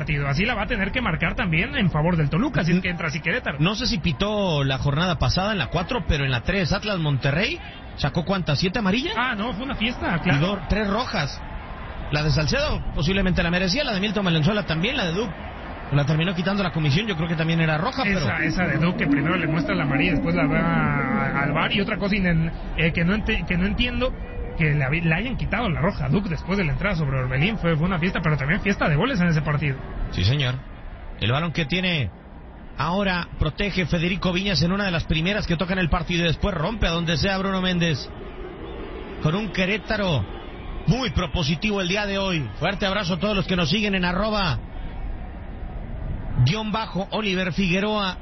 partido. Así la va a tener que marcar también en favor del Toluca, así que entra así Querétaro. No sé si pitó la jornada pasada en la 4, pero en la 3, Atlas Monterrey, ¿sacó cuántas? ¿7 amarillas? No, fue una fiesta, claro. Y 3 rojas. La de Salcedo posiblemente la merecía, la de Milton Valenzuela también, la de Duke la terminó quitando la comisión, yo creo que también era roja. Esa de Duke, que primero le muestra la amarilla, después la va al VAR. Y otra cosa que no entiendo, que le hayan quitado la roja a Duke después de la entrada sobre Orbelín. Fue una fiesta, pero también fiesta de goles en ese partido. Sí, señor. El balón que tiene ahora protege Federico Viñas en una de las primeras que toca en el partido y después rompe a donde sea Bruno Méndez. Con un Querétaro muy propositivo el día de hoy. Fuerte abrazo a todos los que nos siguen en @_Oliver Figueroa,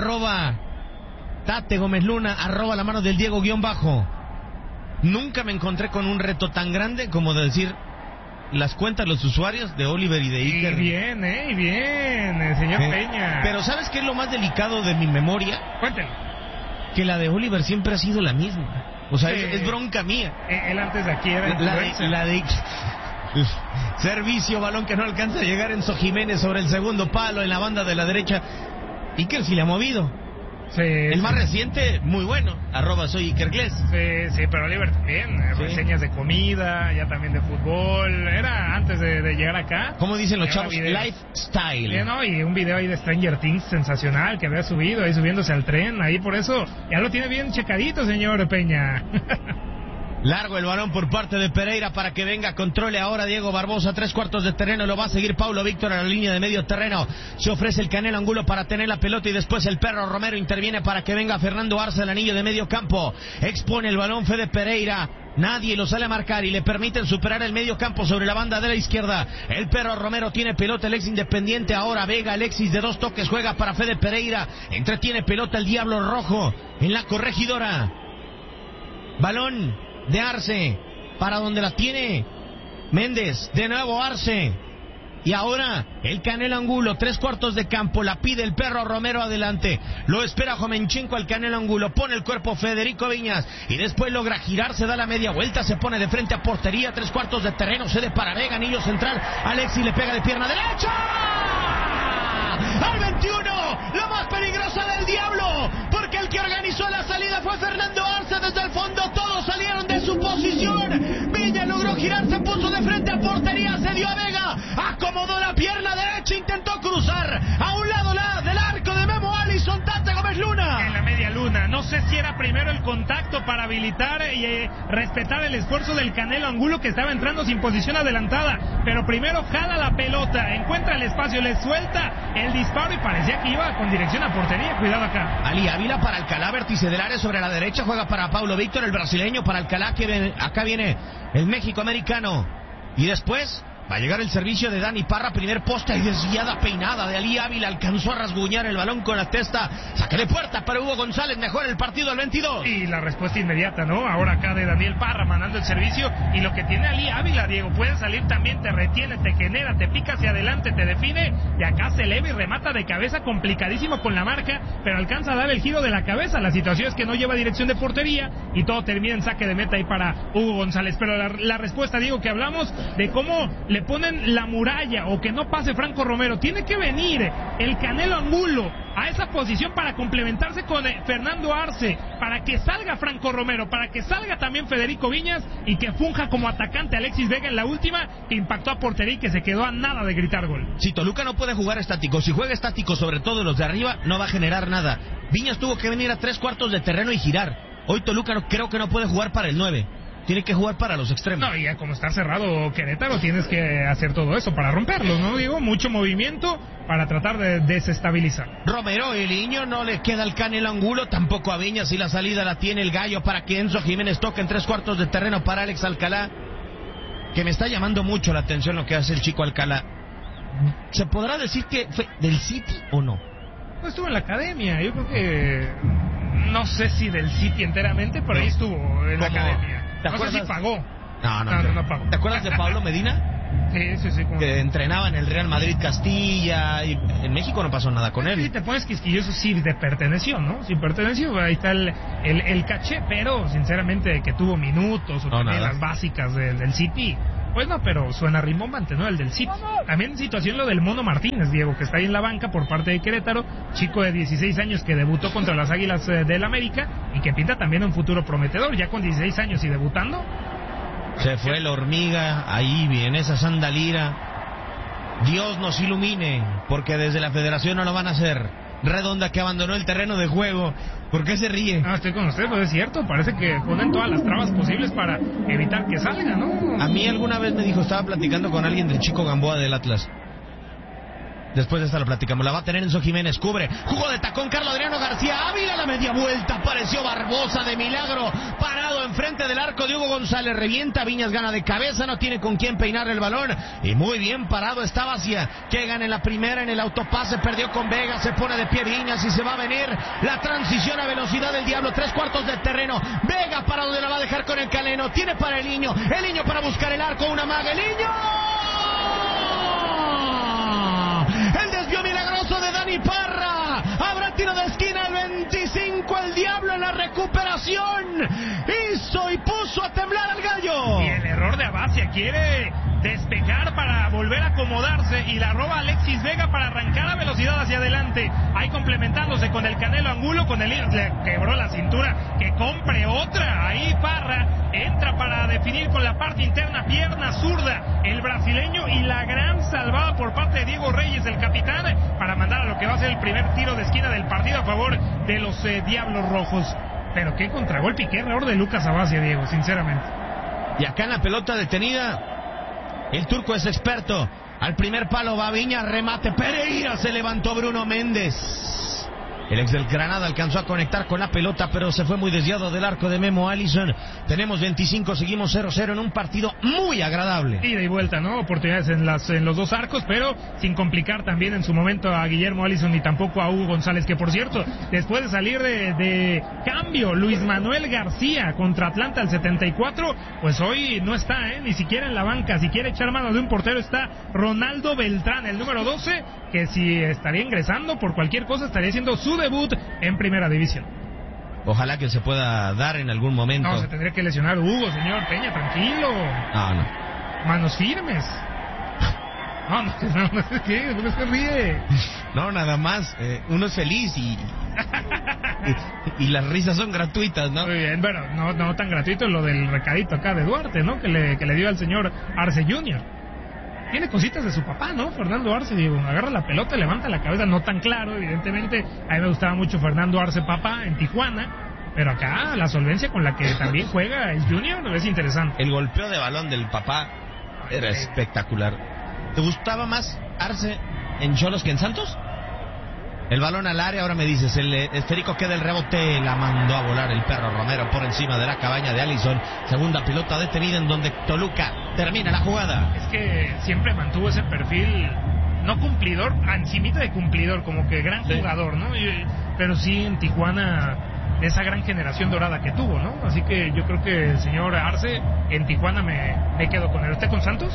@Tate Gómez Luna, @La Mano del Diego _ Nunca me encontré con un reto tan grande como de decir las cuentas, los usuarios de Oliver y de Iker. Y bien, señor Peña. Pero ¿sabes qué es lo más delicado de mi memoria? Cuéntelo. Que la de Oliver siempre ha sido la misma. O sea, es bronca mía. Él antes de aquí era la de servicio, balón que no alcanza a llegar Enzo Jiménez sobre el segundo palo en la banda de la derecha. Iker sí le ha movido. Sí, el más reciente, muy bueno, @soy Iker Gles. Sí, pero Oliver también, reseñas de comida, ya también de fútbol, era antes de llegar acá. ¿Cómo dicen los chavos? Lifestyle. Y un video ahí de Stranger Things sensacional que había subido, ahí subiéndose al tren, ahí por eso, ya lo tiene bien checadito, señor Peña. Largo el balón por parte de Pereira para que venga, controle ahora Diego Barbosa, 3/4 de terreno, lo va a seguir Paulo Víctor a la línea de medio terreno, se ofrece el Canelo Angulo para tener la pelota y después el Perro Romero interviene para que venga Fernando Arce al anillo de medio campo, expone el balón Fede Pereira, nadie lo sale a marcar y le permiten superar el medio campo sobre la banda de la izquierda, el Perro Romero tiene pelota, el ex Independiente, ahora Vega, Alexis de 2 toques, juega para Fede Pereira, entretiene pelota el Diablo Rojo en la Corregidora, balón de Arce, para donde la tiene Méndez, de nuevo Arce, y ahora el Canelo Angulo, 3/4 de campo, la pide el Perro Romero adelante, lo espera Jomenchenko al Canelo Angulo, pone el cuerpo Federico Viñas, y después logra girar, se da la media vuelta, se pone de frente a portería, 3/4 de terreno, cede para Vega, anillo central, Alexis le pega de pierna derecha, al 21, la más peligrosa del Diablo, porque el que organizó la salida fue Fernando Arce desde el fondo, todos salieron de su posición, Villa logró girar, se puso de frente a portería, se dio a Vega, acomodó la pierna derecha, intentó cruzar a un lado del arco de Memo Allison, Tate Gómez Luna. En la media luna, no sé si era primero el contacto para habilitar y respetar el esfuerzo del Canelo Angulo que estaba entrando sin posición adelantada, pero primero jala la pelota, encuentra el espacio, le suelta el disparo y parecía que iba con dirección a portería, cuidado acá. Ali Ávila para Alcalá, vértice del área sobre la derecha, juega para Paulo Víctor, el brasileño para Alcalá, que acá viene el México americano, y después va a llegar el servicio de Dani Parra, primer poste y desviada peinada de Ali Ávila, alcanzó a rasguñar el balón con la testa, saque de puerta para Hugo González, mejor el partido al 22. Y la respuesta inmediata, ¿no? Ahora acá de Daniel Parra mandando el servicio, y lo que tiene Ali Ávila, Diego, puede salir también, te retiene, te genera, te pica hacia adelante, te define, y acá se eleva y remata de cabeza, complicadísimo con la marca, pero alcanza a dar el giro de la cabeza. La situación es que no lleva dirección de portería, y todo termina en saque de meta ahí para Hugo González, pero la respuesta, Diego, que hablamos de cómo le ponen la muralla o que no pase Franco Romero, tiene que venir el Canelo Angulo a esa posición para complementarse con Fernando Arce, para que salga Franco Romero, para que salga también Federico Viñas y que funja como atacante Alexis Vega en la última, que impactó a portería y que se quedó a nada de gritar gol. Si Toluca no puede jugar estático, si juega estático sobre todo los de arriba, no va a generar nada. Viñas tuvo que venir a 3/4 de terreno y girar. Hoy Toluca creo que no puede jugar para el 9. Tiene que jugar para los extremos. No, y ya como está cerrado Querétaro, tienes que hacer todo eso para romperlos, ¿no? Digo, mucho movimiento para tratar de desestabilizar. Romero y Liño, no le queda el Canelo Angulo, tampoco a Viñas, y la salida la tiene el Gallo para que Enzo Jiménez toque en 3/4 de terreno para Alex Alcalá, que me está llamando mucho la atención lo que hace el chico Alcalá. ¿Se podrá decir que fue del City o no? Pues estuvo en la academia, yo creo que... No sé si del City enteramente, pero ahí estuvo en la academia. ¿Te acuerdas? No sé si pagó. No pagó. ¿Te acuerdas de Pablo Medina? Sí. Que entrenaba en el Real Madrid Castilla, y en México no pasó nada con él. Sí, te pones quisquilloso, sí, de perteneció, ¿no? Sí, perteneció, ahí está el caché, pero sinceramente que tuvo minutos o también las básicas del City, Pues no, pero suena rimbombante, ¿no? El del City. También situación lo del Mono Martínez, Diego, que está ahí en la banca por parte de Querétaro, chico de 16 años que debutó contra las Águilas del América y que pinta también un futuro prometedor, ya con 16 años y debutando. Se fue la hormiga, ahí viene esa sandalira. Dios nos ilumine, porque desde la federación no lo van a hacer. Redonda, que abandonó el terreno de juego. ¿Por qué se ríe? No, estoy con usted, pues es cierto. Parece que ponen todas las trabas posibles para evitar que salga, ¿no? A mí alguna vez me dijo, estaba platicando con alguien del Chico Gamboa del Atlas. Después de esta lo platicamos. La va a tener Enzo Jiménez. Cubre. Jugó de tacón Carlos Adriano García Ávila. La media vuelta. Apareció Barbosa de milagro. Parado enfrente del arco de Hugo González. Revienta. Viñas gana de cabeza. No tiene con quién peinar el balón. Y muy bien parado está Vacía. Que gana en la primera en el autopase. Perdió con Vega. Se pone de pie Viñas y se va a venir la transición a velocidad del Diablo. 3/4 de terreno. Vega para donde la va a dejar con el Caleno. Tiene para el niño. El niño para buscar el arco. Una maga. El niño. El desvío milagroso de Dani Parra. Habrá tiro de esquina el 25. El Diablo en la recuperación. Hizo y puso a temblar al gallo. Y el error de Abacia. Quiere despejar para volver a acomodarse y la roba Alexis Vega para arrancar a velocidad hacia adelante. Ahí complementándose con el Canelo Angulo. Con el le quebró la cintura. Que compre otra. Ahí Parra entra para definir con la parte interna. Pierna zurda. El brasileño y la gran salvada por parte de Diego Reyes, el capitán, para mandar a lo que va a ser el primer tiro de esquina del partido a favor de los Diablos Rojos. Pero qué contragolpe y qué error de Lucas Abacia, Diego, sinceramente. Y acá en la pelota detenida, el turco es experto. Al primer palo va Viña, remate Pereira, se levantó Bruno Méndez. El ex del Granada alcanzó a conectar con la pelota, pero se fue muy desviado del arco de Memo Allison. Tenemos 25, seguimos 0-0 en un partido muy agradable. Ida y vuelta, ¿no? Oportunidades en los dos arcos, pero sin complicar también en su momento a Guillermo Allison ni tampoco a Hugo González, que por cierto, después de salir de cambio, Luis Manuel García contra Atlanta al 74, pues hoy no está, ni siquiera en la banca. Si quiere echar mano de un portero está Ronaldo Beltrán, el número 12, que si estaría ingresando por cualquier cosa estaría haciendo su debut en Primera División. Ojalá que se pueda dar en algún momento. No, se tendría que lesionar Hugo, señor Peña, tranquilo. No. Manos firmes. No, ¿qué? ¿Por qué se ríe? No, nada más, uno es feliz y las risas son gratuitas, ¿no? Muy bien, bueno, no tan gratuito lo del recadito acá de Duarte, ¿no? Que le dio al señor Arce Jr. Tiene cositas de su papá, ¿no? Fernando Arce, digo, agarra la pelota, levanta la cabeza, no tan claro, evidentemente. A mí me gustaba mucho Fernando Arce papá en Tijuana, pero acá la solvencia con la que también juega el Junior es interesante. El golpeo de balón del papá era espectacular. ¿Te gustaba más Arce en Xolos que en Santos? El balón al área, ahora me dices, el esférico queda el rebote, la mandó a volar el Perro Romero por encima de la cabaña de Allison. Segunda pelota detenida en donde Toluca termina la jugada. Es que siempre mantuvo ese perfil, no cumplidor, encimita de cumplidor, como que gran jugador, ¿no? Pero sí en Tijuana, esa gran generación dorada que tuvo, ¿no? Así que yo creo que el señor Arce en Tijuana me quedo con él. ¿Usted con Santos?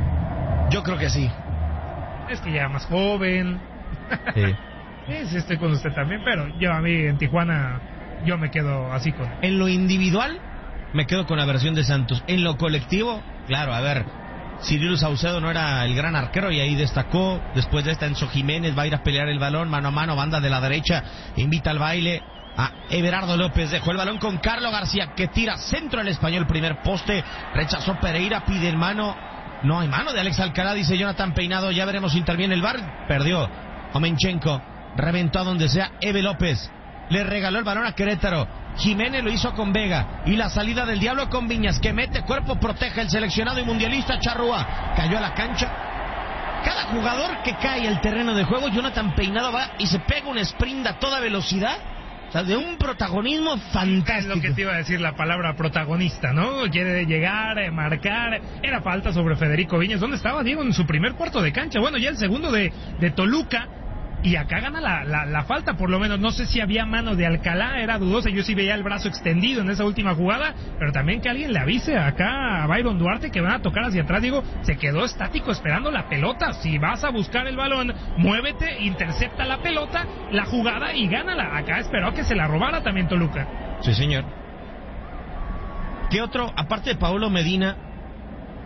Yo creo que sí. Es que ya más joven. Sí. Sí, estoy con usted también, pero yo a mí en Tijuana yo me quedo así con... En lo individual me quedo con la versión de Santos. En lo colectivo, claro, a ver, Cirilo Saucedo no era el gran arquero y ahí destacó. Después de esta Enzo Jiménez va a ir a pelear el balón mano a mano, banda de la derecha, invita al baile a Everardo López, dejó el balón con Carlos García que tira centro el español, primer poste, rechazó Pereira, pide el mano, no hay mano de Alex Alcalá, dice Jonathan Peinado, ya veremos si interviene el VAR, perdió Omenchenko. Reventó a donde sea Eve López. Le regaló el balón a Querétaro. Jiménez lo hizo con Vega. Y la salida del Diablo con Viñas, que mete cuerpo, protege el seleccionado y mundialista Charrúa. Cayó a la cancha. Cada jugador que cae al terreno de juego, Jonathan Peinado va y se pega un sprint a toda velocidad. O sea, de un protagonismo fantástico. Es lo que te iba a decir la palabra protagonista, ¿no? Quiere llegar, marcar. Era falta sobre Federico Viñas. ¿Dónde estaba Diego en su primer cuarto de cancha? Bueno, ya el segundo de Toluca. Y acá gana la falta, por lo menos. No sé si había mano de Alcalá, era dudosa. Yo sí veía el brazo extendido en esa última jugada. Pero también que alguien le avise acá a Byron Duarte que van a tocar hacia atrás. Digo, se quedó estático esperando la pelota. Si vas a buscar el balón, muévete, intercepta la pelota, la jugada y gánala. Acá esperó que se la robara también Toluca. Sí, señor. ¿Qué otro, aparte de Paulo Medina,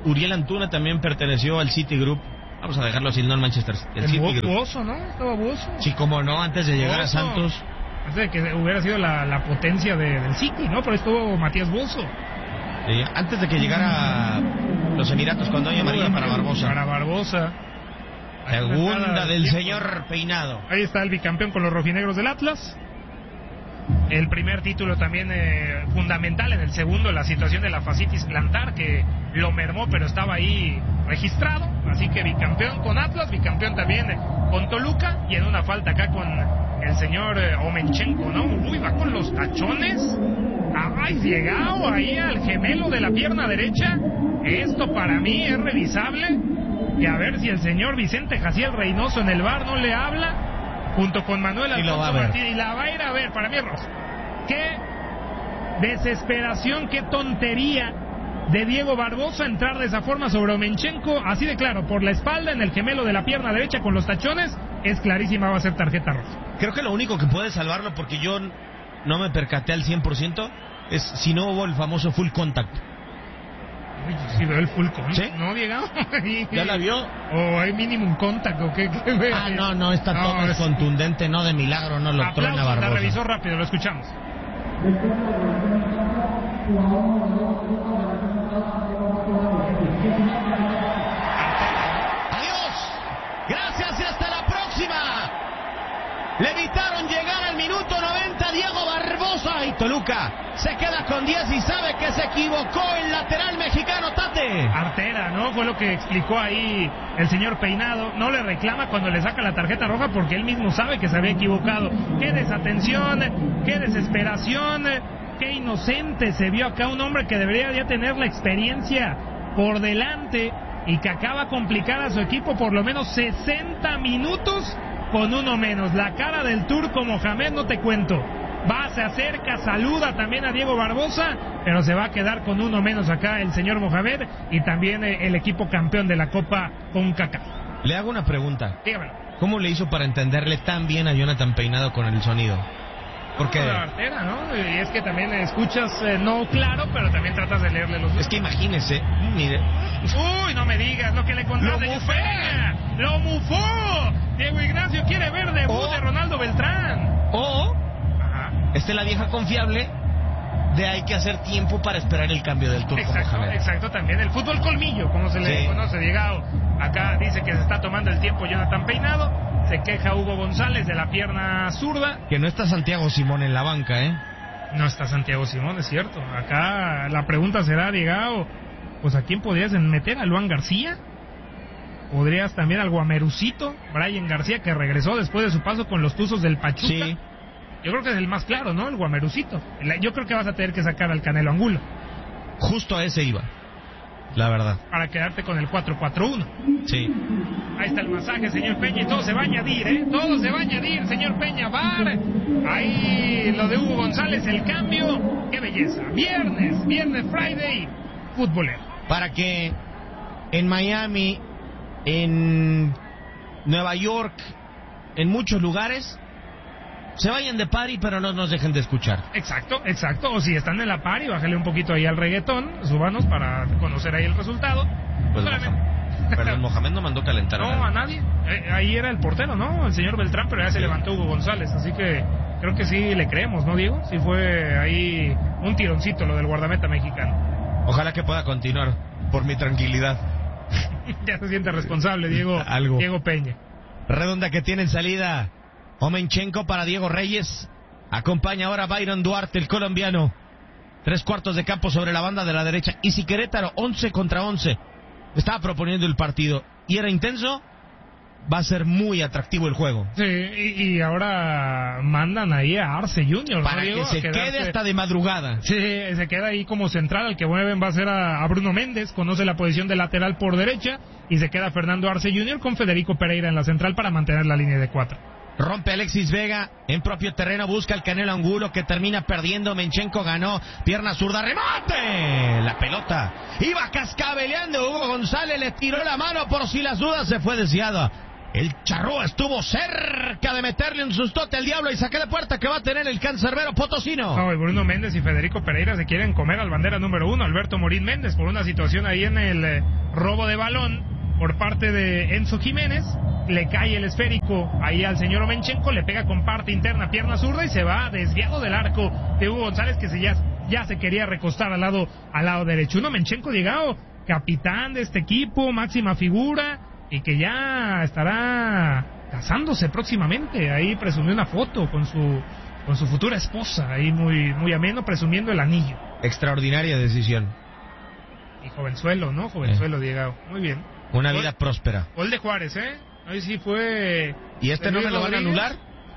Uriel Antuna también perteneció al Citigroup. Vamos a dejarlo así, no al Manchester. El Citigroup. Buoso, ¿no? Estaba Buoso. Sí, como no, antes de llegar Buoso. a Santos. Antes de que hubiera sido la potencia del City, ¿no? Pero estuvo Matías Buoso. Antes de que llegara a los Emiratos con doña María para Barbosa. Para Barbosa. Segunda del señor Peinado. Ahí está el bicampeón con los rojinegros del Atlas. El primer título también fundamental, en el segundo la situación de la fascitis plantar que lo mermó, pero estaba ahí registrado, así que bicampeón con Atlas, bicampeón también con Toluca, y en una falta acá con el señor Omenchenko, ¿no? Uy, va con los tachones, llegado ahí al gemelo de la pierna derecha. Esto para mí es revisable, y a ver si el señor Vicente Jaciel Reynoso en el VAR no le habla, junto con Manuel Alfonso Martínez, y la va a ir a ver. Para mí es roja. Qué desesperación, qué tontería de Diego Barbosa entrar de esa forma sobre Omenchenko, así de claro, por la espalda, en el gemelo de la pierna derecha con los tachones. Es clarísima, va a ser tarjeta roja. Creo que lo único que puede salvarlo, porque yo no me percaté al 100%, es si no hubo el famoso full contact. Sí, veo el full contact, ¿sí? ¿No, Diego? ¿Ya la vio? ¿O hay minimum contact o qué? No, está todo es contundente, no de milagro, no lo truena Barbosa. La revisó rápido, lo escuchamos. Adiós, gracias y hasta la próxima. Le evitaron llegar al minuto 90 Diego Barbosa, y Toluca se queda con 10 y sabe que se equivocó el lateral mexicano, Tate. Artera, ¿no? Fue lo que explicó ahí el señor Peinado. No le reclama cuando le saca la tarjeta roja porque él mismo sabe que se había equivocado. Qué desatención, qué desesperación, qué inocente se vio acá un hombre que debería ya tener la experiencia por delante y que acaba complicar a su equipo por lo menos 60 minutos con uno menos. La cara del turco Mohamed no te cuento. Se acerca, saluda también a Diego Barbosa, pero se va a quedar con uno menos acá el señor Mohamed y también el equipo campeón de la Copa CONCACAF. Le hago una pregunta. Dígamelo. ¿Cómo le hizo para entenderle tan bien a Jonathan Peinado con el sonido? Porque la artera, ¿no? Y es que también escuchas no claro, pero también tratas de leerle los... Es que imagínese, mire. Uy, no me digas lo que le contaste. ¡Lo mufó! Diego Ignacio quiere ver debut de Ronaldo Beltrán. Esta es la vieja confiable de hay que hacer tiempo para esperar el cambio del turco Mohamed. Exacto, también el fútbol colmillo, como se le conoce, Diego. Acá dice que se está tomando el tiempo Jonathan Peinado. Se queja Hugo González de la pierna zurda. Que no está Santiago Simón en la banca, ¿eh? No está Santiago Simón, es cierto. Acá la pregunta será, Diego, pues ¿a quién podrías meter? ¿A Luan García? ¿Podrías también al Guamerucito, Brian García, que regresó después de su paso con los Tuzos del Pachuca? Sí. Yo creo que es el más claro, ¿no? El Guamerucito. Yo creo que vas a tener que sacar al Canelo Angulo. Justo a ese iba, la verdad. Para quedarte con el 4-4-1. Sí. Ahí está el masaje, señor Peña, y todo se va a añadir, ¿eh? Todo se va a añadir, señor Peña. VAR. Ahí lo de Hugo González, el cambio. ¡Qué belleza! Viernes Friday, futbolero. Para que en Miami, en Nueva York, en muchos lugares se vayan de party, pero no nos dejen de escuchar. Exacto. O si están en la party, bájale un poquito ahí al reggaetón, súbanos para conocer ahí el resultado. Pues Mohamed no mandó calentar a nadie. Ahí era el portero, ¿no? El señor Beltrán, pero ya se levantó Hugo González, así que creo que sí le creemos, ¿no, Diego? Sí fue ahí un tironcito lo del guardameta mexicano. Ojalá que pueda continuar, por mi tranquilidad. Ya se siente responsable, Diego Peña. Redonda que tiene en salida Omenchenko para Diego Reyes. Acompaña ahora Byron Duarte, el colombiano. 3/4 de campo sobre la banda de la derecha. Y si Querétaro 11 contra 11 estaba proponiendo el partido y era intenso, va a ser muy atractivo el juego. Sí, y ahora mandan ahí a Arce Junior, para que se quede hasta de madrugada. Sí, se queda ahí como central. Al que mueven va a ser a Bruno Méndez, conoce la posición de lateral por derecha, y se queda Fernando Arce Junior con Federico Pereira en la central para mantener la línea de 4. Rompe Alexis Vega en propio terreno, busca el Canelo Angulo que termina perdiendo. Omenchenko ganó, pierna zurda, remate. La pelota iba cascabeleando. Hugo González le tiró la mano por si las dudas, se fue desviada El Charrúa estuvo cerca de meterle un sustote al Diablo y saque de puerta que va a tener el cancerbero potosino. No, y Bruno Méndez y Federico Pereira se quieren comer al bandera número 1, Alberto Morín Méndez, por una situación ahí en el robo de balón por parte de Enzo Jiménez. Le cae el esférico ahí al señor Omenchenko, le pega con parte interna, pierna zurda, y se va desviado del arco de Hugo González, que ya se quería recostar al lado derecho. Un Omenchenko, llegado capitán de este equipo, máxima figura, y que ya estará casándose próximamente. Ahí presumió una foto con su futura esposa, ahí muy ameno, presumiendo el anillo. Extraordinaria decisión. Y jovenzuelo, ¿no? Jovenzuelo, Diego. Muy bien. Una vida próspera. Gol de Juárez, ¿eh? Ahí sí fue... ¿Y este no me lo van a anular?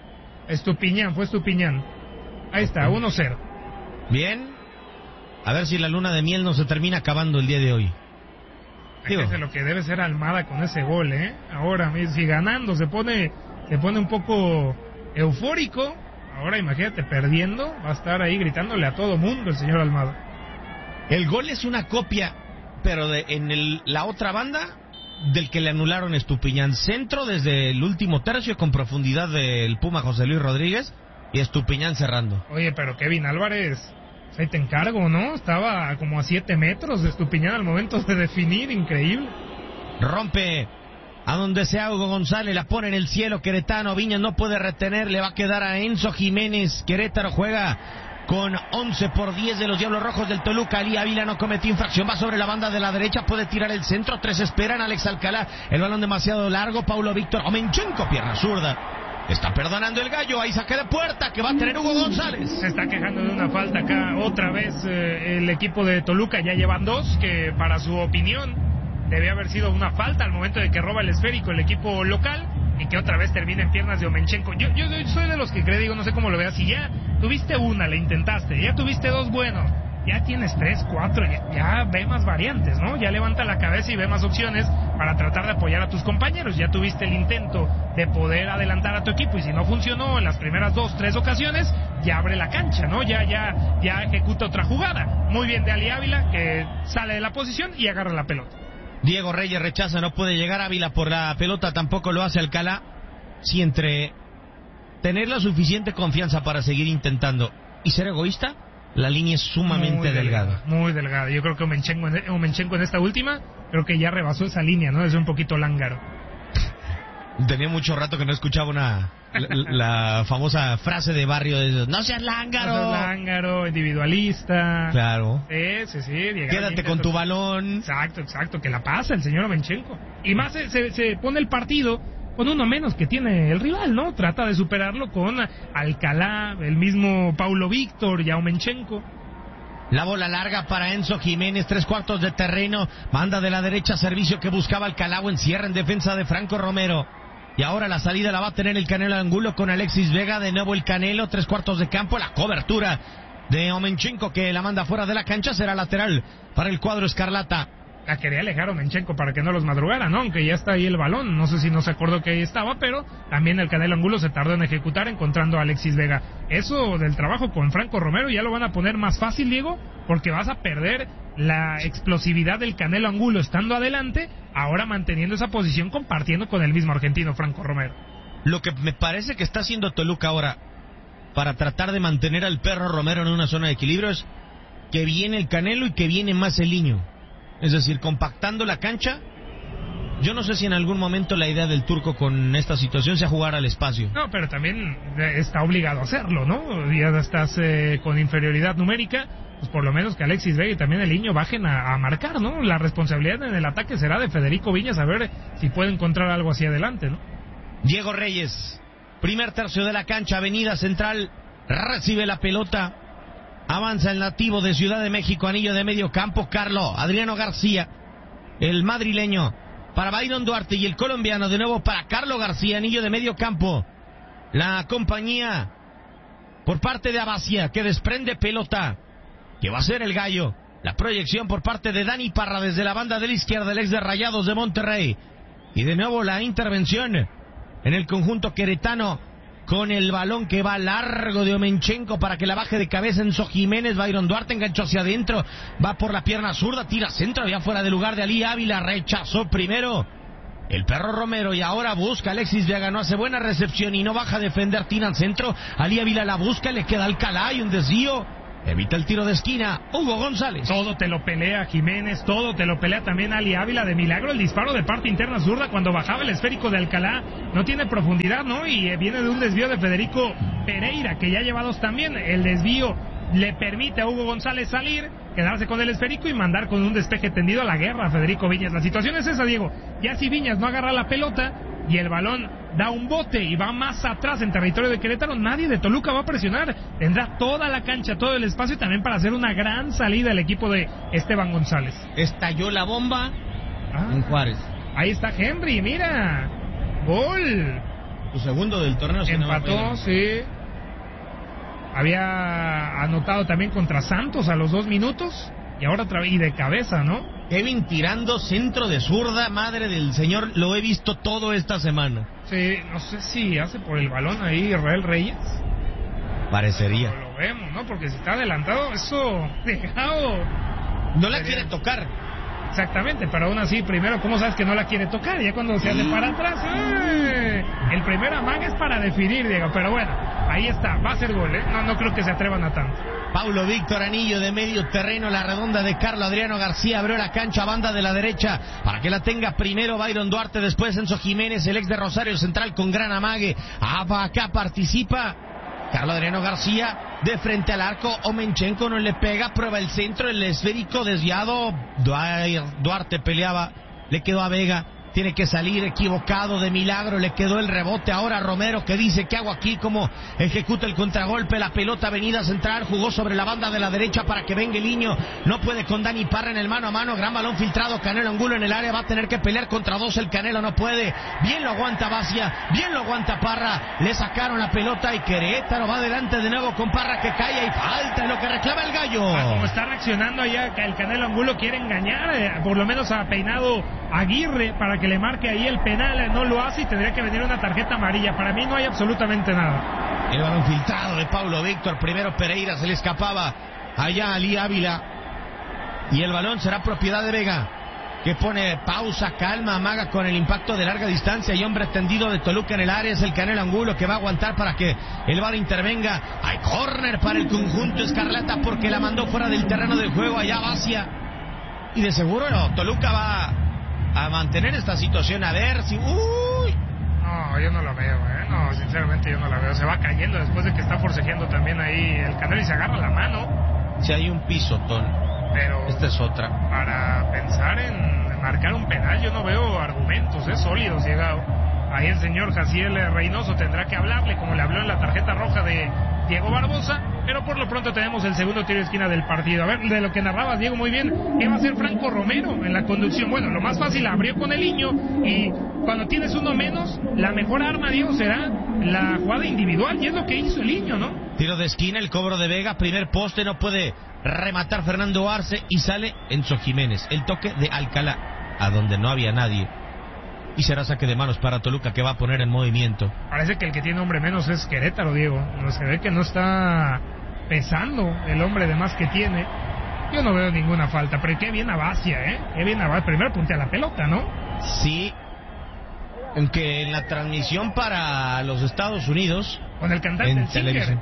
Fue Estupiñán. Ahí está, 1-0. Bien. A ver si la luna de miel no se termina acabando el día de hoy. Fíjese lo que debe ser Almada con ese gol, ¿eh? Ahora, si ganando se pone un poco eufórico. Ahora imagínate, perdiendo, va a estar ahí gritándole a todo mundo el señor Almada. El gol es una copia, pero la otra banda del que le anularon Estupiñán. Centro desde el último tercio con profundidad del Puma José Luis Rodríguez y Estupiñán cerrando. Oye, pero Kevin Álvarez, ahí te encargo, ¿no? Estaba como a 7 metros de Estupiñán al momento de definir, increíble. Rompe a donde sea Hugo González, la pone en el cielo Queretano, Viñas no puede retener, le va a quedar a Enzo Jiménez. Querétaro juega con 11-10 de los Diablos Rojos del Toluca. Ali Ávila no cometió infracción, va sobre la banda de la derecha, puede tirar el centro, 3 esperan, Alex Alcalá, el balón demasiado largo, Paulo Víctor, Omenchenko, pierna zurda. Está perdonando el gallo, ahí saque de puerta que va a tener Hugo González. Se está quejando de una falta acá otra vez el equipo de Toluca, ya llevan 2, que para su opinión debe haber sido una falta al momento de que roba el esférico el equipo local, y que otra vez termina en piernas de Omenchenko. Yo soy de los que cree, digo, no sé cómo lo veas, si ya tuviste una, le intentaste, ya tuviste 2 buenos, ya tienes 3, 4, ya ve más variantes, ¿no? Ya levanta la cabeza y ve más opciones para tratar de apoyar a tus compañeros. Ya tuviste el intento de poder adelantar a tu equipo, y si no funcionó en las primeras 2, 3 ocasiones, ya abre la cancha, ¿no? Ya ejecuta otra jugada. Muy bien de Ali Ávila, que sale de la posición y agarra la pelota. Diego Reyes rechaza, no puede llegar Ávila por la pelota, tampoco lo hace Alcalá. Si entre tener la suficiente confianza para seguir intentando y ser egoísta, la línea es sumamente delgada. Muy delgada. Yo creo que Omenchenko en esta última, creo que ya rebasó esa línea, ¿no? Es un poquito lángaro. Tenía mucho rato que no escuchaba la famosa frase de barrio de no seas lángaro. No seas lángaro, individualista. Claro. Sí. Quédate con tu balón. Exacto, que la pasa el señor Omenchenko. Y más se pone el partido con uno menos que tiene el rival, ¿no? Trata de superarlo con Alcalá, el mismo Paulo Víctor y Omenchenko. La bola larga para Enzo Jiménez, 3/4 de terreno, manda de la derecha, servicio que buscaba Alcalá, en cierre en defensa de Franco Romero. Y ahora la salida la va a tener el Canelo Angulo con Alexis Vega, de nuevo el Canelo, 3/4 de campo, la cobertura de Omenchenko que la manda fuera de la cancha, será lateral para el cuadro escarlata. La quería alejar Omenchenko para que no los madrugara, ¿no? Aunque ya está ahí el balón, no sé si no se acordó que ahí estaba, pero también el Canelo Angulo se tardó en ejecutar encontrando a Alexis Vega. Eso del trabajo con Franco Romero ya lo van a poner más fácil, Diego, porque vas a perder la explosividad del Canelo Angulo estando adelante, ahora manteniendo esa posición, compartiendo con el mismo argentino Franco Romero. Lo que me parece que está haciendo Toluca ahora para tratar de mantener al Perro Romero en una zona de equilibrio es que viene el Canelo y que viene más el Niño. Es decir, compactando la cancha. Yo no sé si en algún momento la idea del turco con esta situación sea jugar al espacio. No, pero también está obligado a hacerlo, ¿no? Ya estás con inferioridad numérica, pues por lo menos que Alexis Vega y también el Niño bajen a marcar, ¿no? La responsabilidad en el ataque será de Federico Viñas, a ver si puede encontrar algo hacia adelante, ¿no? Diego Reyes, primer tercio de la cancha, avenida central, recibe la pelota. Avanza el nativo de Ciudad de México, anillo de medio campo, Adriano García, el madrileño, para Byron Duarte, y el colombiano de nuevo para Carlos García, anillo de medio campo. La compañía por parte de Abacia, que desprende pelota, que va a ser el gallo. La proyección por parte de Dani Parra desde la banda de la izquierda, el ex de Rayados de Monterrey. Y de nuevo la intervención en el conjunto queretano, con el balón que va largo de Omenchenko para que la baje de cabeza Enzo Jiménez. Byron Duarte enganchó hacia adentro, va por la pierna zurda, tira centro, ya fuera de lugar de Ali Ávila, rechazó primero El perro Romero y ahora busca Alexis Vega, no hace buena recepción y no baja a defender, tira al centro, Ali Ávila la busca, le queda Alcalá y un desvío, evita el tiro de esquina, Hugo González. Todo te lo pelea Jiménez, todo te lo pelea también Ali Ávila, de milagro el disparo de parte interna zurda cuando bajaba el esférico de Alcalá, no tiene profundidad, ¿no? Y viene de un desvío de Federico Pereira, que ya lleva dos también, el desvío le permite a Hugo González salir, quedarse con el esférico y mandar con un despeje tendido a la guerra a Federico Viñas. La situación es esa, Diego. Ya si Viñas no agarra la pelota y el balón da un bote y va más atrás en territorio de Querétaro, nadie de Toluca va a presionar. Tendrá toda la cancha, todo el espacio también para hacer una gran salida el equipo de Esteban González. Estalló la bomba en Juárez. Ahí está Henry, mira. Gol. Su segundo del torneo. Empató, sí. Había anotado también contra Santos a los 2 minutos y ahora y de cabeza, ¿no? Kevin tirando centro de zurda, madre del señor, lo he visto todo esta semana. Sí, no sé si hace por el balón ahí Israel Reyes. Parecería. Pero lo vemos, ¿no? Porque si está adelantado, eso dejado. No la quiere tocar. Exactamente, pero aún así, primero, ¿cómo sabes que no la quiere tocar? Ya cuando se hace para atrás, el primer amague es para definir, Diego, pero bueno, ahí está, va a ser gol, ¿eh? No creo que se atrevan a tanto. Paulo Víctor Anillo de medio terreno, la redonda de Carlos Adriano García, abrió la cancha, banda de la derecha, para que la tenga primero Byron Duarte, después Enzo Jiménez, el ex de Rosario Central con gran amague, acá participa Carlos Adriano García, de frente al arco, Omenchenko no le pega, prueba el centro, el esférico desviado, Duarte peleaba, le quedó a Vega, tiene que salir equivocado, de milagro le quedó el rebote, ahora Romero que dice, ¿qué hago aquí? Como ejecuta el contragolpe, la pelota venida central, jugó sobre la banda de la derecha para que venga el niño, no puede con Dani Parra en el mano a mano, gran balón filtrado, Canelo Angulo en el área, va a tener que pelear contra dos, el Canelo no puede, bien lo aguanta Bacia, bien lo aguanta Parra, le sacaron la pelota y Querétaro va adelante de nuevo con Parra que cae y falta, lo que reclama el gallo. Como está reaccionando allá, el Canelo Angulo quiere engañar, por lo menos ha peinado Aguirre para que le marque ahí el penal, no lo hace y tendría que venir una tarjeta amarilla. Para mí no hay absolutamente nada. El balón filtrado de Paulo Víctor, primero Pereira, se le escapaba allá a Ali Ávila y el balón será propiedad de Vega, que pone pausa, calma, amaga con el impacto de larga distancia y hombre tendido de Toluca en el área, es el Canelo Angulo que va a aguantar para que el VAR intervenga. Hay córner para el conjunto escarlata porque la mandó fuera del terreno de juego allá Bacia y de seguro Toluca va a mantener esta situación, a ver si... No, yo no lo veo, no, sinceramente yo no la veo, se va cayendo después de que está forcejeando también ahí el Canelo y se agarra la mano. Si hay un pisotón, pero esta es otra. Para pensar en marcar un penal yo no veo argumentos, sólidos, llegado. Ahí el señor Jaciel Reynoso tendrá que hablarle como le habló en la tarjeta roja de Diego Barbosa, pero por lo pronto tenemos el segundo tiro de esquina del partido. A ver, de lo que narrabas, Diego, muy bien, ¿qué va a hacer Franco Romero en la conducción? Bueno, lo más fácil, abrió con el niño y cuando tienes uno menos, la mejor arma, Diego, será la jugada individual y es lo que hizo el niño, ¿no? Tiro de esquina, el cobro de Vega, primer poste, no puede rematar Fernando Arce y sale Enzo Jiménez. El toque de Alcalá, a donde no había nadie. Y será saque de manos para Toluca que va a poner en movimiento. Parece que el que tiene hombre menos es Querétaro, Diego. Se ve que no está pesando el hombre de más que tiene. Yo no veo ninguna falta, pero qué bien a Bacia, qué bien a Bacia. Primero puntea la pelota, ¿no? Sí. Aunque en la transmisión para los Estados Unidos, con el cantante en televisión,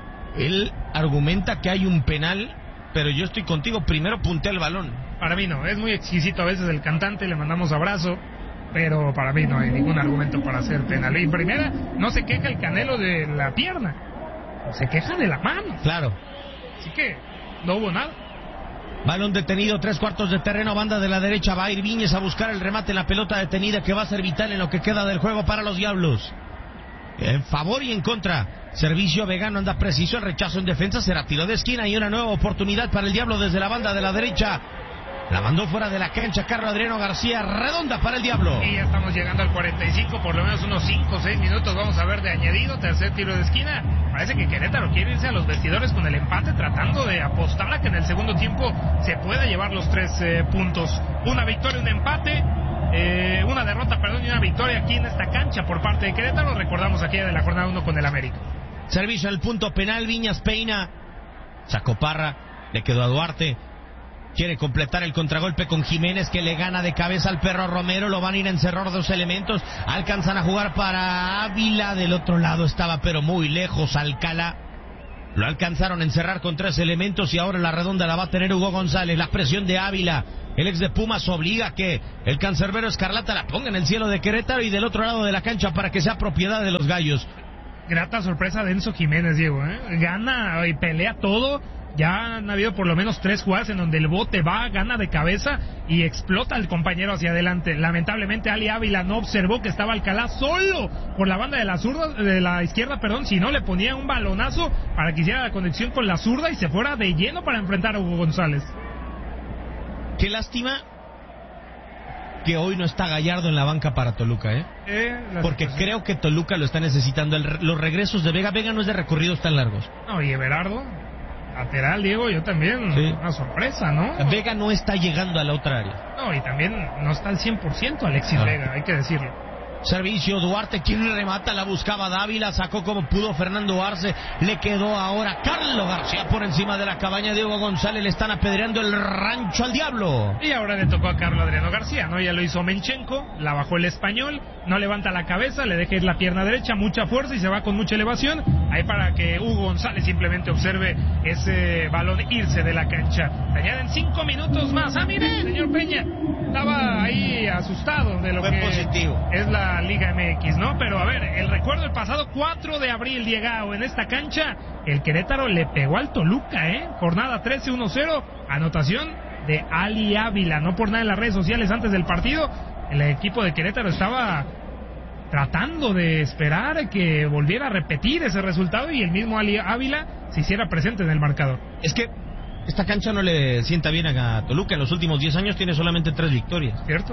él argumenta que hay un penal, pero yo estoy contigo, primero puntea el balón. Para mí no, es muy exquisito a veces el cantante, le mandamos abrazo. Pero para mí no hay ningún argumento para hacer penal. Y primera, no se queja el Canelo de la pierna, se queja de la mano. Claro. Así que no hubo nada. Balón detenido, 3/4 de terreno, banda de la derecha, va a ir Viñes a buscar el remate, la pelota detenida que va a ser vital en lo que queda del juego para los Diablos. En favor y en contra. Servicio Vegano anda preciso, el rechazo en defensa será tiro de esquina y una nueva oportunidad para el Diablo desde la banda de la derecha. La mandó fuera de la cancha Carlos Adriano García, redonda para el Diablo. Y ya estamos llegando al 45, por lo menos unos 5 o 6 minutos vamos a ver de añadido, tercer tiro de esquina. Parece que Querétaro quiere irse a los vestidores con el empate, tratando de apostar a que en el segundo tiempo se pueda llevar los 3 puntos. Una victoria, un empate, una derrota, y una victoria aquí en esta cancha por parte de Querétaro. Recordamos aquella de la jornada 1 con el América. Servicio al punto penal, Viñas peina, sacó Parra, le quedó a Duarte. Quiere completar el contragolpe con Jiménez, que le gana de cabeza al Perro Romero. Lo van a ir a encerrar dos elementos. Alcanzan a jugar para Ávila. Del otro lado estaba, pero muy lejos, Alcalá. Lo alcanzaron a encerrar con tres elementos y ahora la redonda la va a tener Hugo González. La presión de Ávila, el ex de Pumas, obliga a que el cancerbero Escarlata la ponga en el cielo de Querétaro y del otro lado de la cancha para que sea propiedad de los gallos. Grata sorpresa de Enzo Jiménez, Diego, gana y pelea todo. Ya han habido por lo menos 3 jugadas en donde el bote va, gana de cabeza y explota al compañero hacia adelante. Lamentablemente Ali Ávila no observó que estaba Alcalá solo por la banda de la izquierda, si no le ponía un balonazo para que hiciera la conexión con la zurda y se fuera de lleno para enfrentar a Hugo González. Qué lástima que hoy no está Gallardo en la banca para Toluca, porque creo que Toluca lo está necesitando. Los regresos de Vega no es de recorridos tan largos. No, y Everardo, lateral, Diego, yo también, sí. Una sorpresa, ¿no? Vega no está llegando a la otra área. No, y también no está al 100% Alexis Vega, hay que decirlo. Servicio, Duarte, quien remata, la buscaba Dávila, sacó como pudo Fernando Arce, le quedó ahora Carlos García por encima de la cabaña de Hugo González, le están apedreando el rancho al diablo. Y ahora le tocó a Carlos Adriano García, ¿no? Ya lo hizo Menchenko, la bajó el español, no levanta la cabeza, le deja ir la pierna derecha, mucha fuerza y se va con mucha elevación, ahí para que Hugo González simplemente observe ese balón irse de la cancha. Añaden 5 minutos más. Mire, señor Peña, estaba ahí asustado de lo que positivo es la Liga MX, ¿no? Pero a ver, el recuerdo del pasado 4 de abril, Diegao, en esta cancha, el Querétaro le pegó al Toluca, jornada 13, 1-0, anotación de Ali Ávila. No por nada en las redes sociales antes del partido, el equipo de Querétaro estaba tratando de esperar que volviera a repetir ese resultado y el mismo Ali Ávila se hiciera presente en el marcador. Es que esta cancha no le sienta bien a Toluca. En los últimos 10 años tiene solamente 3 victorias. Cierto.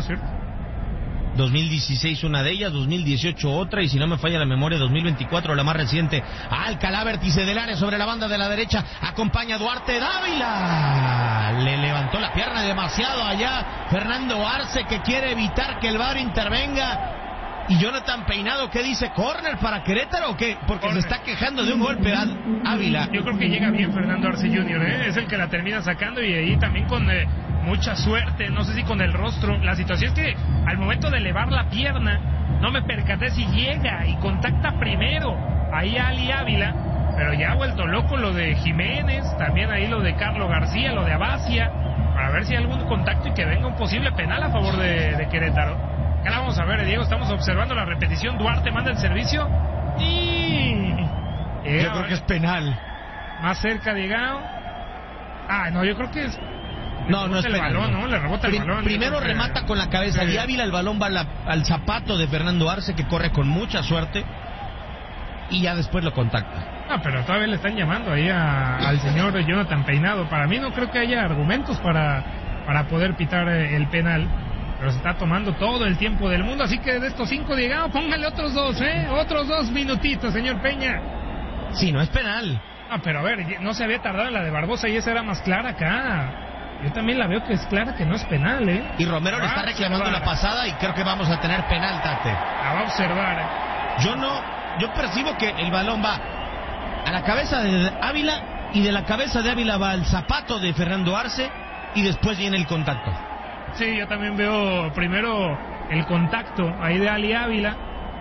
2016 una de ellas, 2018 otra, y si no me falla la memoria, 2024 la más reciente. Alcalá, vértice del área sobre la banda de la derecha, acompaña Duarte Dávila. Le levantó la pierna demasiado allá Fernando Arce, que quiere evitar que el VAR intervenga. Y Jonathan Peinado, ¿qué dice? ¿Córner para Querétaro o qué? Porque se está quejando de un golpe a Ávila. Yo creo que llega bien Fernando Arce Jr., es el que la termina sacando y ahí también con mucha suerte, no sé si con el rostro. La situación es que al momento de elevar la pierna, no me percaté si llega y contacta primero ahí a Ali Ávila, pero ya ha vuelto loco lo de Jiménez, también ahí lo de Carlos García, lo de Abacia, para ver si hay algún contacto y que venga un posible penal a favor de Querétaro. Ya la vamos a ver, Diego, estamos observando la repetición. Duarte manda el servicio y... yo creo que es penal. Más cerca, Diego. No, yo creo que es... No es penal. Balón, ¿no? Le rebota el balón. Primero remata con la cabeza de Ávila, el balón va al zapato de Fernando Arce, que corre con mucha suerte, y ya después lo contacta. Pero todavía le están llamando ahí al señor Jonathan Peinado. Para mí no creo que haya argumentos para poder pitar el penal. Pero se está tomando todo el tiempo del mundo, así que de estos 5, Diego, póngale otros 2, otros 2 minutitos, señor Peña. Sí, no es penal. Pero a ver, no se había tardado en la de Barbosa y esa era más clara acá. Yo también la veo que es clara que no es penal, Y Romero le está reclamando la pasada y creo que vamos a tener penal, Tate. La va a observar. Yo percibo que el balón va a la cabeza de Ávila y de la cabeza de Ávila va al zapato de Fernando Arce y después viene el contacto. Sí, yo también veo primero el contacto ahí de Ali Ávila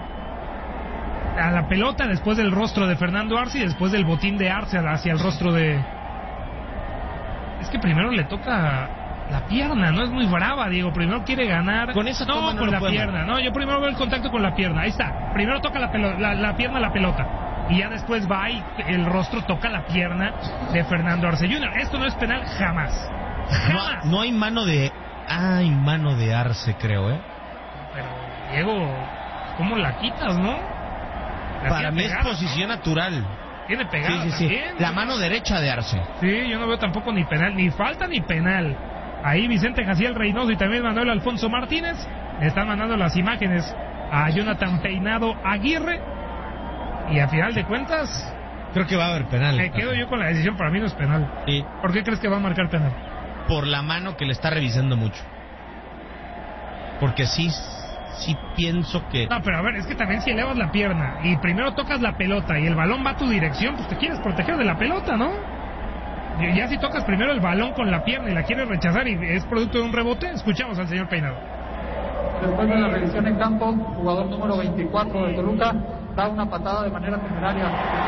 a la pelota, después del rostro de Fernando Arce y después del botín de Arce hacia el rostro de... Es que primero le toca la pierna, no es muy brava, Diego, primero quiere ganar. Con esa toma no, con la pierna, no, yo primero veo el contacto con la pierna, ahí está, primero toca la pierna a la pelota y ya después va y el rostro toca la pierna de Fernando Arce Jr. Esto no es penal jamás. No hay mano de... Hay mano de Arce, creo, Pero, Diego, ¿cómo la quitas, no? Para mí es posición natural. Tiene pegada también. La mano derecha de Arce. Sí, yo no veo tampoco ni penal, ni falta ni penal. Ahí Vicente Jaciel Reynoso y también Manuel Alfonso Martínez están mandando las imágenes a Jonathan Peinado Aguirre. Y a final de cuentas... creo que va a haber penal. Me quedo yo con la decisión, para mí no es penal. Sí. ¿Por qué crees que va a marcar penal? Por la mano que le está revisando mucho. Porque sí pienso que... No, pero a ver, es que también si elevas la pierna y primero tocas la pelota y el balón va a tu dirección, pues te quieres proteger de la pelota, ¿no? Ya si tocas primero el balón con la pierna y la quieres rechazar y es producto de un rebote, escuchamos al señor Peinado. Después de la revisión en campo, jugador número 24 de Toluca da una patada de manera temeraria.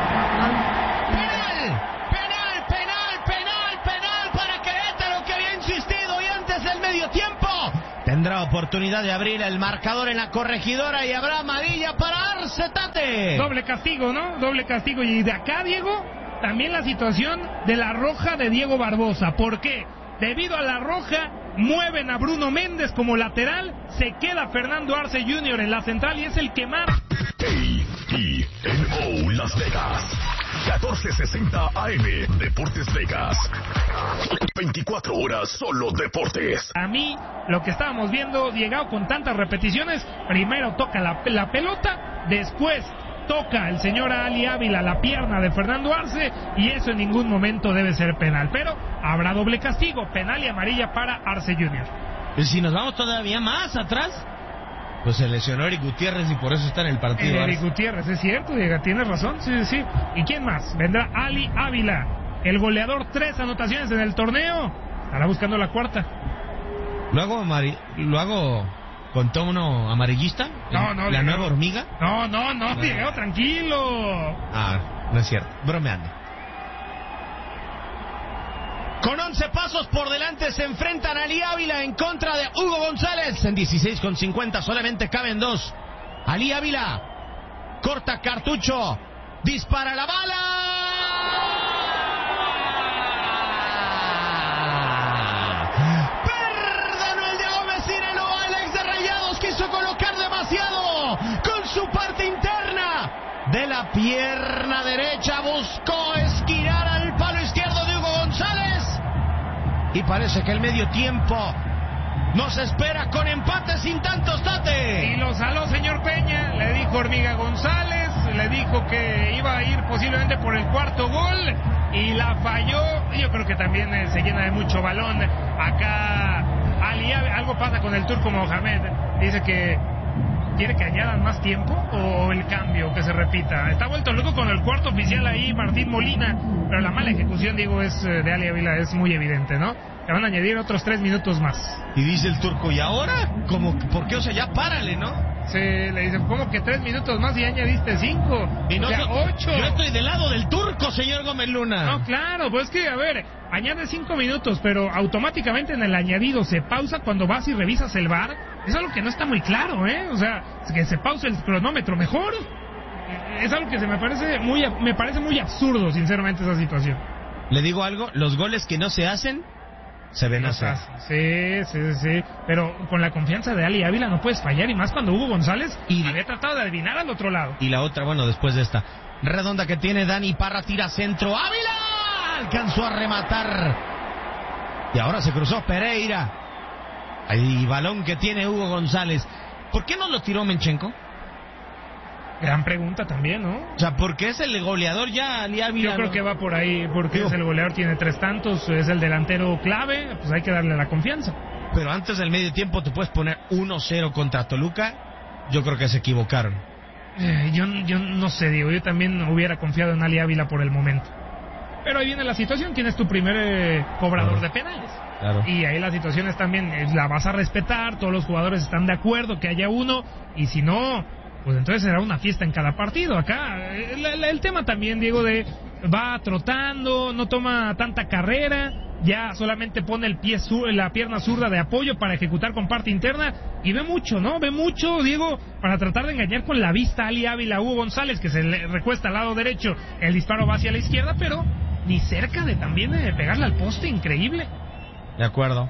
Penal para Querétaro, que había insistido y antes del medio tiempo tendrá oportunidad de abrir el marcador en la Corregidora y habrá amarilla para Arce Tate. Doble castigo, ¿no? Doble castigo. Y de acá, Diego, también la situación de la roja de Diego Barbosa. ¿Por qué? Debido a la roja, mueven a Bruno Méndez como lateral, se queda Fernando Arce Jr. en la central y es el que marca. KENO Las Vegas, 1460 AM, Deportes Vegas. 24 horas solo deportes. A mí, lo que estábamos viendo, llegado con tantas repeticiones, primero toca la pelota, después toca el señor Ali Ávila la pierna de Fernando Arce y eso en ningún momento debe ser penal, pero habrá doble castigo, penal y amarilla para Arce Jr. Y si nos vamos todavía más atrás, pues se lesionó Eric Gutiérrez y por eso está en el partido. Eric Gutiérrez, es cierto, Diego, tienes razón, sí. ¿Y quién más? Vendrá Ali Ávila, el goleador, 3 anotaciones en el torneo, estará buscando la cuarta. ¿Lo hago con tono amarillista? No, ¿La Diego, nueva hormiga? No, Diego, tranquilo. No es cierto, bromeando. Con 11 pasos por delante se enfrentan Ali Ávila en contra de Hugo González. En 16:50 solamente caben 2. Ali Ávila corta cartucho, dispara la bala. Perdonó el Diego Messinelo. Alex de Rayados quiso colocar demasiado con su parte interna de la pierna derecha. Buscó esquirar al palo izquierdo de Hugo González. Y parece que el medio tiempo nos espera con empate sin tantos, Tate. Y lo saló, señor Peña, le dijo Hormiga González, le dijo que iba a ir posiblemente por el cuarto gol y la falló. Yo creo que también se llena de mucho balón acá Ali. Algo pasa con el turco Mohamed, dice que quiere que añadan más tiempo o el cambio que se repita. Está vuelto loco con el cuarto oficial ahí, Martín Molina, pero la mala ejecución, digo, es de Ali Ávila, es muy evidente, ¿no? Le van a añadir otros 3 minutos más. Y dice el turco, ¿y ahora? ¿Cómo? ¿Por qué? O sea, ya párale, ¿no? Sí, le dicen, ¿cómo que 3 minutos más y añadiste 5? Y no, o sea, 8. Yo estoy del lado del turco, señor Gómez Luna. No, claro, pues que, a ver, añade 5 minutos, pero automáticamente en el añadido se pausa cuando vas y revisas el VAR. Es algo que no está muy claro, ¿eh? O sea, que se pause el cronómetro mejor. Es algo que me parece muy absurdo, sinceramente, esa situación. Le digo algo, los goles que no se hacen se ven hacer. Sí, pero con la confianza de Ali Ávila no puedes fallar, y más cuando Hugo González había tratado de adivinar al otro lado. Y la otra, bueno, después de esta redonda que tiene Dani Parra, tira centro, ¡Ávila! Alcanzó a rematar y ahora se cruzó Pereira. Hay balón que tiene Hugo González. ¿Por qué no lo tiró Menchenko? Gran pregunta también, ¿no? O sea, porque es el goleador ya, Ali Ávila. Yo creo que va por ahí, porque es el goleador, tiene 3 tantos, es el delantero clave, pues hay que darle la confianza. Pero antes del medio tiempo te puedes poner 1-0 contra Toluca. Yo creo que se equivocaron. Yo no sé, Diego, yo también hubiera confiado en Ali Ávila por el momento. Pero ahí viene la situación, tienes tu primer cobrador de penales. Claro. Y ahí las situaciones también la vas a respetar, todos los jugadores están de acuerdo que haya uno, y si no, pues entonces será una fiesta en cada partido. Acá el tema también, Diego, de va trotando, no toma tanta carrera, ya solamente pone el pie la pierna zurda de apoyo para ejecutar con parte interna, y ve mucho, ¿no? Ve mucho, Diego, para tratar de engañar con la vista a Ali Ávila, Hugo González, que se le recuesta al lado derecho, el disparo va hacia la izquierda, pero ni cerca de también de pegarle al poste, increíble. De acuerdo.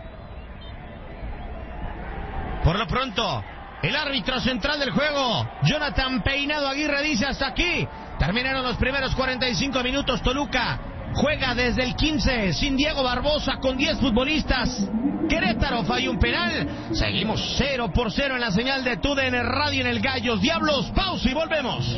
Por lo pronto, el árbitro central del juego, Jonathan Peinado Aguirre, dice: hasta aquí terminaron los primeros 45 minutos. Toluca juega desde el 15 sin Diego Barbosa, con 10 futbolistas. Querétaro falló un penal. Seguimos 0-0 en la señal de TUDN Radio en el Gallos Diablos. Pausa y volvemos.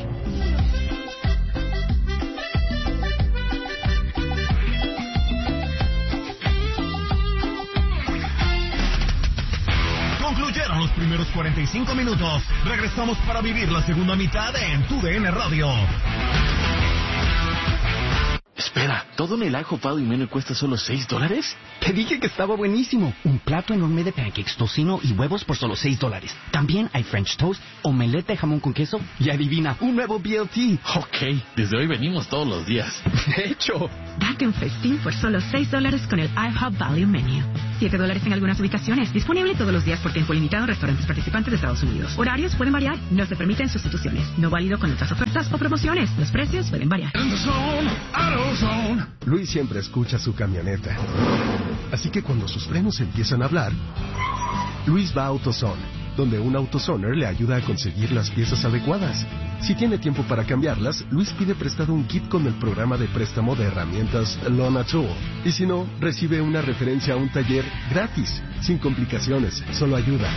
Concluyeron los primeros 45 minutos. Regresamos para vivir la segunda mitad en TUDN Radio. Espera, ¿todo en el ajo Pado y Mene cuesta solo $6? Te dije que estaba buenísimo. Un plato enorme de pancakes, tocino y huevos por solo $6. También hay French toast, omelette de jamón con queso y adivina, un nuevo BLT. Ok, desde hoy venimos todos los días. De hecho. Date un festín por solo $6 con el IHOP Value Menu. $7 en algunas ubicaciones. Disponible todos los días por tiempo limitado en restaurantes participantes de Estados Unidos. Horarios pueden variar. No se permiten sustituciones. No válido con otras ofertas o promociones. Los precios pueden variar. Luis siempre escucha su camioneta. Así que cuando sus frenos empiezan a hablar, Luis va a AutoZone, donde un AutoZoner le ayuda a conseguir las piezas adecuadas. Si tiene tiempo para cambiarlas, Luis pide prestado un kit con el programa de préstamo de herramientas Lona Tool. Y si no, recibe una referencia a un taller gratis, sin complicaciones, solo ayuda.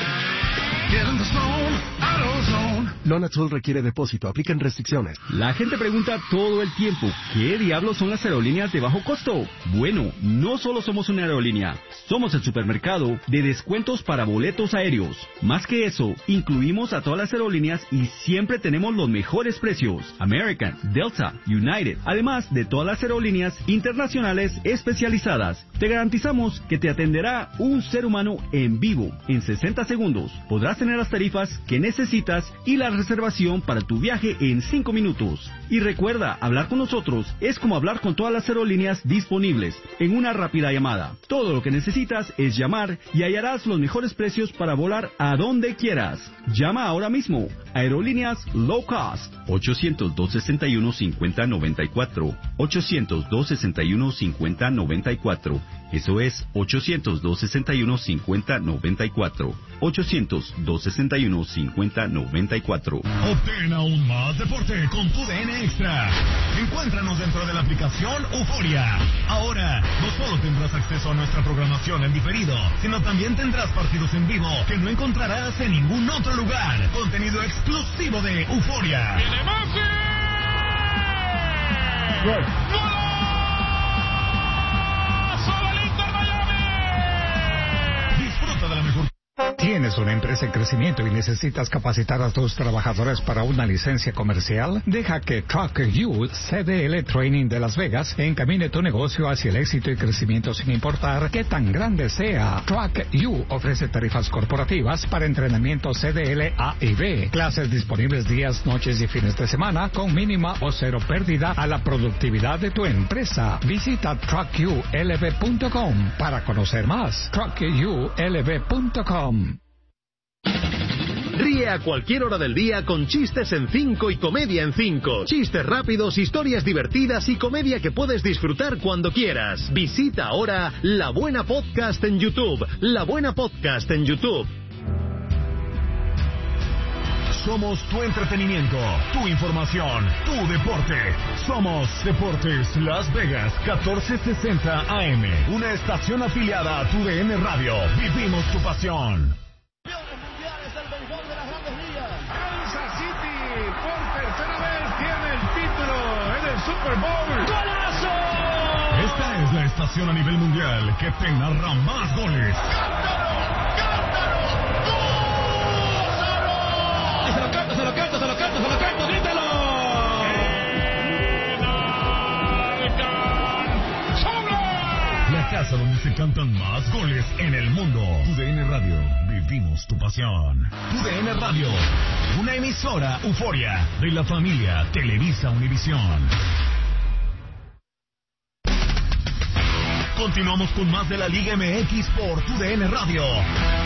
Lona Tool requiere depósito, aplican restricciones. La gente pregunta todo el tiempo, ¿qué diablos son las aerolíneas de bajo costo? Bueno, no solo somos una aerolínea, somos el supermercado de descuentos para boletos aéreos. Más que eso, incluimos a todas las aerolíneas y siempre tenemos los mejores precios. American, Delta, United, además de todas las aerolíneas internacionales especializadas. Te garantizamos que te atenderá un ser humano en vivo en 60 segundos. Podrás tener las tarifas que necesitas y la reservación para tu viaje en 5 minutos. Y recuerda, hablar con nosotros es como hablar con todas las aerolíneas disponibles en una rápida llamada. Todo lo que necesitas es llamar y hallarás los mejores precios para volar a donde quieras. Llama ahora mismo. Aerolíneas Low Cost. 800-261-5094. 800-261-5094. Eso es 800-261-5094. 800-261-5094. Obtén aún más deporte con tu DN Extra. Encuéntranos dentro de la aplicación Euforia. Ahora, no solo tendrás acceso a nuestra programación en diferido, sino también tendrás partidos en vivo que no encontrarás en ningún otro lugar. Contenido exclusivo de Euforia. ¡Viene Messi! ¡Gol! ¡Solo el Inter Miami! Disfruta de la mejor. ¿Tienes una empresa en crecimiento y necesitas capacitar a tus trabajadores para una licencia comercial? Deja que Truck You CDL Training de Las Vegas encamine tu negocio hacia el éxito y crecimiento sin importar qué tan grande sea. Truck You ofrece tarifas corporativas para entrenamiento CDL A y B, clases disponibles días, noches y fines de semana con mínima o cero pérdida a la productividad de tu empresa. Visita truckyoulv.com para conocer más. truckyoulv.com. Ríe a cualquier hora del día con Chistes en 5 y Comedia en 5. Chistes rápidos, historias divertidas y comedia que puedes disfrutar cuando quieras. Visita ahora La Buena Podcast en YouTube. La Buena Podcast en YouTube. Somos tu entretenimiento, tu información, tu deporte. Somos Deportes Las Vegas 1460 AM. Una estación afiliada a tu DN Radio. Vivimos tu pasión. Kansas City por tercera vez tiene el título en el Super Bowl. ¡Golazo! Esta es la estación a nivel mundial que te narra más goles. Se lo canto, grítalo. La casa donde se cantan más goles en el mundo. TUDN Radio, vivimos tu pasión. TUDN Radio, una emisora Euforia de la familia Televisa Univisión. Continuamos con más de la Liga MX por TUDN Radio.